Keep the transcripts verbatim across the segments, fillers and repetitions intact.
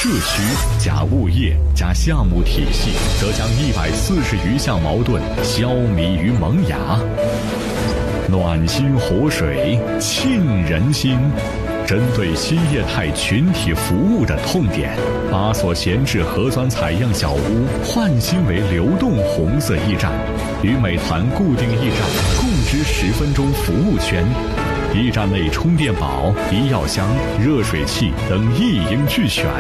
社区加物业加项目体系，则将一百四十余项矛盾消弭于萌芽。暖心活水沁人心，针对新业态群体服务的痛点，把所闲置核酸采样小屋换新为流动红色驿站，与美团固定驿站共支十分钟服务圈。驿站内充电宝、医药箱、热水器等一应俱全。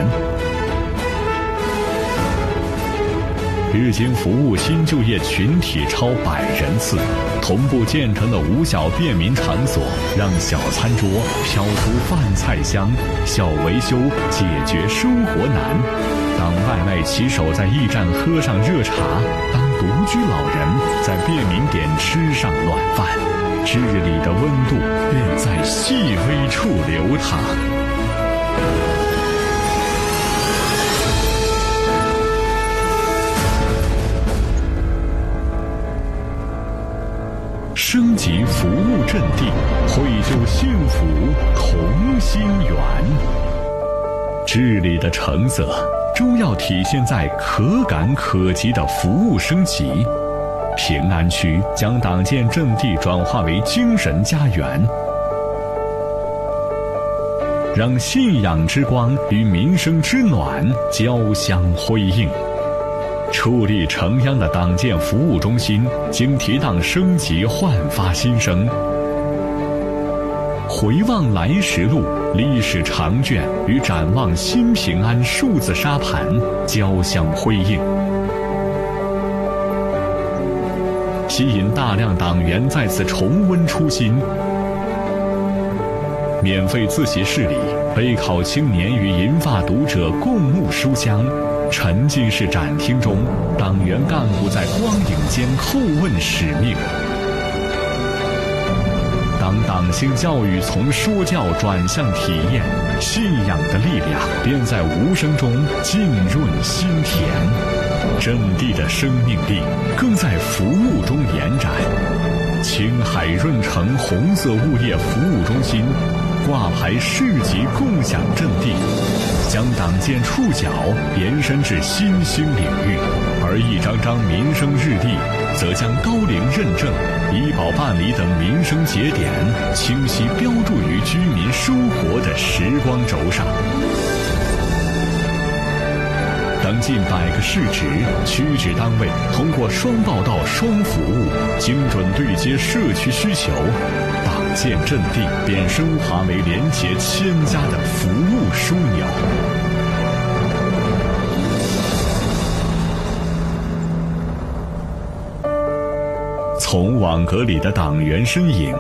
日经服务新就业群体超百人次，同步建成的五小便民场所，让小餐桌飘出饭菜香，小维修解决生活难。当外卖骑手在驿站喝上热茶，当独居老人在便民点吃上暖饭，治理的温度便在细微处流淌。升级服务阵地，绘就幸福同心圆。治理的成色终要体现在可感可及的服务升级。平安区将党建阵地转化为精神家园，让信仰之光与民生之暖交相辉映。矗立城央的党建服务中心经提档升级焕发新生。回望来时路，历史长卷与展望新平安数字沙盘交相辉映，吸引大量党员再次重温初心。免费自习室里，备考青年与银发读者共沐书香；沉浸式展厅中，党员干部在光影间叩问使命。当党性教育从说教转向体验，信仰的力量便在无声中浸润心田。阵地的生命力更在服务中延展。青海润城红色物业服务中心挂牌市级共享阵地，将党建触角延伸至新兴领域，而一张张民生日历则将高龄认证、医保办理等民生节点清晰标注于居民生活的时光轴上。当近百个市直、区直单位通过双报道、双服务，精准对接社区需求，党建阵地便升华为连结千家的服务枢纽。从网格里的党员身影，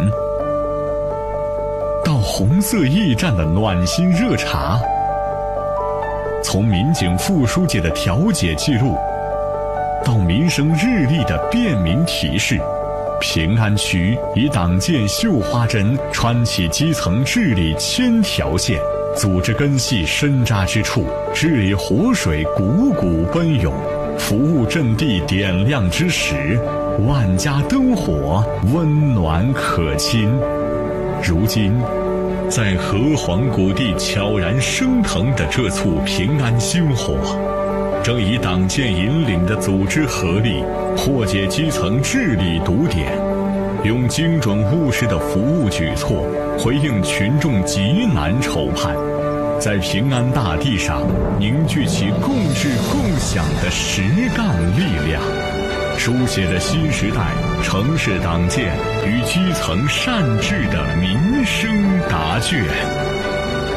到红色驿站的暖心热茶，从民警副书记的调解记录，到民生日历的便民提示，平安区以党建绣花针穿起基层治理千条线，组织根系深扎之处，治理活水汩汩奔涌，服务阵地点亮之时，万家灯火温暖可亲。如今在河湟谷地悄然升腾的这簇平安星火，正以党建引领的组织合力，破解基层治理堵点，用精准务实的服务举措回应群众急难愁盼，在平安大地上凝聚起共治共享的实干力量，书写着新时代城市党建与基层善治的民生答卷。